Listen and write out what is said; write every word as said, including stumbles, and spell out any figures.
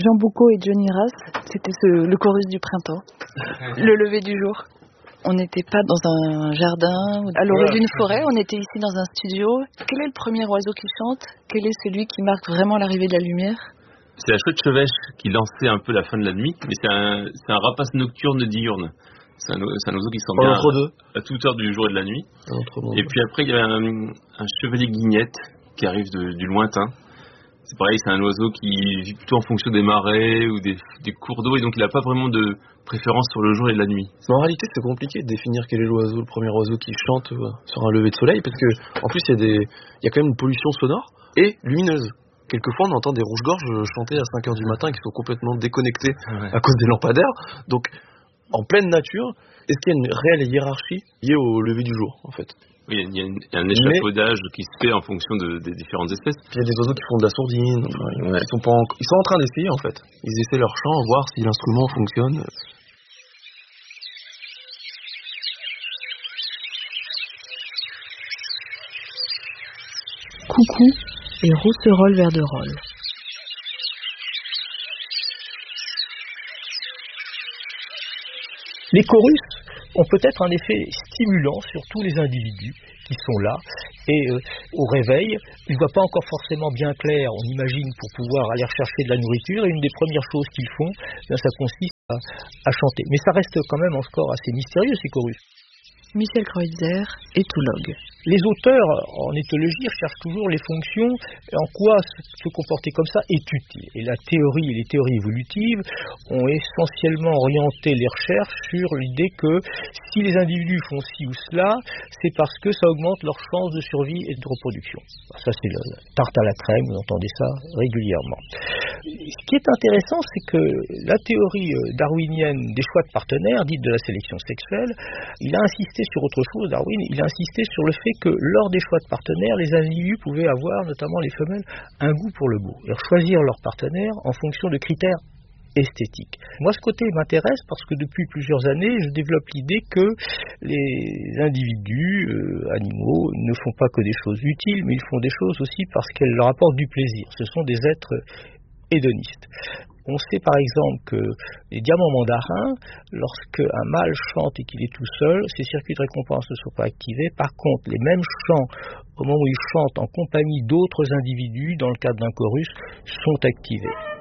Jean Boucaud et Johnny Rass, c'était ce, le chorus du printemps, le lever du jour. On n'était pas dans un jardin, à l'orée d'une forêt, on était ici dans un studio. Quel est le premier oiseau qui chante? Quel est celui qui marque vraiment l'arrivée de la lumière? C'est la chouette chevêche qui lançait un peu la fin de la nuit, mais c'est un, c'est un rapace nocturne diurne. C'est un, c'est un oiseau qui sent bien à, à toute heure du jour et de la nuit. Et puis après, il y a un, un chevalier guignette qui arrive de, du lointain. C'est pareil, c'est un oiseau qui vit plutôt en fonction des marais ou des, des cours d'eau, et donc il n'a pas vraiment de préférence sur le jour et la nuit. Mais en réalité, c'est compliqué de définir quel est l'oiseau, le premier oiseau qui chante sur un lever de soleil, parce que en plus, il y a des, il y a quand même une pollution sonore et lumineuse. Quelquefois, on entend des rouges-gorges chanter à cinq heures du matin qui sont complètement déconnectés ouais. à cause des lampadaires. Donc, en pleine nature, est-ce qu'il y a une réelle hiérarchie liée au lever du jour, en fait? Oui, il y a, une, il y a un échafaudage Mais, qui se fait en fonction de, des différentes espèces. Puis il y a des oiseaux qui font de la sourdine. Ouais. Ils, sont pas en, ils sont en train d'essayer, en fait. Ils essaient leur chant, voir si l'instrument fonctionne. Coucou et Rousserolle Verderolle. Les chorus ont peut-être un effet stimulant sur tous les individus qui sont là. Et euh, au réveil, ils ne voient pas encore forcément bien clair, on imagine, pour pouvoir aller rechercher de la nourriture. Et une des premières choses qu'ils font, bien, ça consiste à, à chanter. Mais ça reste quand même encore assez mystérieux, ces chorus. Michel Kreutzer, éthologue. Les auteurs en éthologie recherchent toujours les fonctions, en quoi se comporter comme ça est utile. Et la théorie et les théories évolutives ont essentiellement orienté les recherches sur l'idée que si les individus font ci ou cela, c'est parce que ça augmente leurs chances de survie et de reproduction. Ça, c'est la tarte à la crème, vous entendez ça régulièrement. Ce qui est intéressant, c'est que la théorie darwinienne des choix de partenaires, dite de la sélection sexuelle, il a insisté sur autre chose, Darwin, il a insisté sur le fait que lors des choix de partenaires, les individus pouvaient avoir, notamment les femelles, un goût pour le beau, et choisir leur partenaire en fonction de critères esthétiques. Moi, ce côté m'intéresse parce que depuis plusieurs années, je développe l'idée que les individus, euh, animaux, ne font pas que des choses utiles, mais ils font des choses aussi parce qu'elles leur apportent du plaisir. Ce sont des êtres hédonistes. On sait par exemple que les diamants mandarins, lorsque un mâle chante et qu'il est tout seul, ces circuits de récompense ne sont pas activés. Par contre, les mêmes chants, au moment où ils chantent en compagnie d'autres individus, dans le cadre d'un chorus, sont activés.